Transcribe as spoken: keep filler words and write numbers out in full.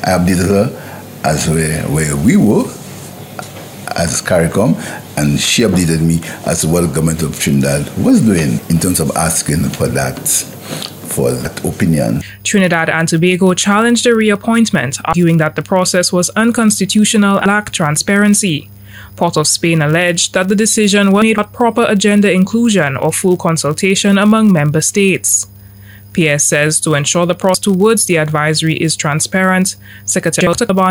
I updated her as where, where we were as CARICOM, and she updated me as to what the government of Trinidad was doing in terms of asking for that, for that opinion. Trinidad and Tobago challenged the reappointment, arguing that the process was unconstitutional and lacked transparency. Port of Spain alleged that the decision was made without proper agenda inclusion or full consultation among member states. P S says to ensure the process towards the advisory is transparent, Secretary